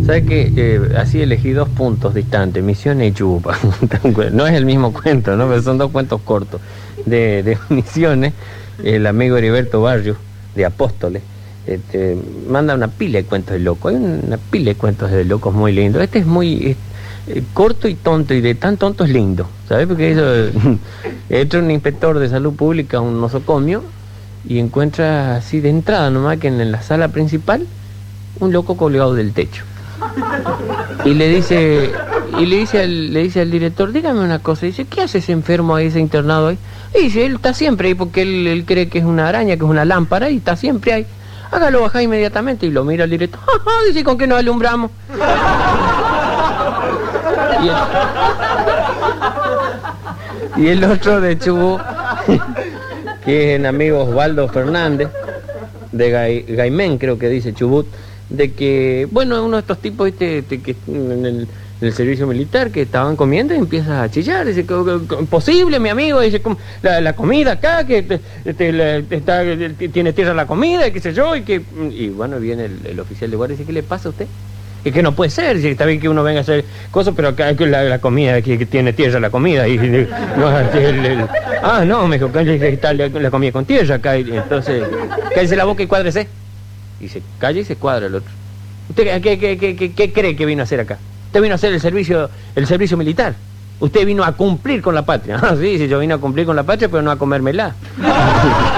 ¿Sabes qué? Así elegí 2 puntos distantes, Misiones y Chubut. No es el mismo cuento, ¿no? Pero son 2 cuentos cortos. De Misiones, el amigo Heriberto Barrios, de Apóstoles, manda una pila de cuentos de locos. Hay una pila de cuentos de locos muy lindos. Este es muy corto y tonto, y de tan tonto es lindo, ¿sabes? Porque entra un inspector de salud pública a un nosocomio y encuentra así de entrada nomás que en la sala principal un loco colgado del techo. Y le dice al director, dígame una cosa. Dice, ¿qué hace ese enfermo ahí, ese internado ahí? Y dice, él está siempre ahí porque él cree que es una araña, que es una lámpara, y está siempre ahí. Hágalo bajar inmediatamente. Y lo mira el director. Dice, ¿con qué nos alumbramos? Y el otro de Chubut, que es el amigo Osvaldo Fernández, de Gaimén, creo que dice Chubut, de que, bueno, uno de estos tipos que en el servicio militar, que estaban comiendo y empieza a chillar. Dice, posible, mi amigo, dice, la comida acá, que tiene tierra la comida, y qué sé yo, y bueno, viene el oficial de guardia y dice, ¿qué le pasa a usted? Es que no puede ser, dice, está bien que uno venga a hacer cosas, pero acá la comida, que tiene tierra la comida, y no, me dijo, que está la comida con tierra acá, y entonces, cállese la boca y cuádrese. Y se calla y se cuadra el otro. ¿Usted qué cree que vino a hacer acá? Usted vino a hacer el servicio militar. Usted vino a cumplir con la patria. Sí, yo vine a cumplir con la patria, pero no a comérmela.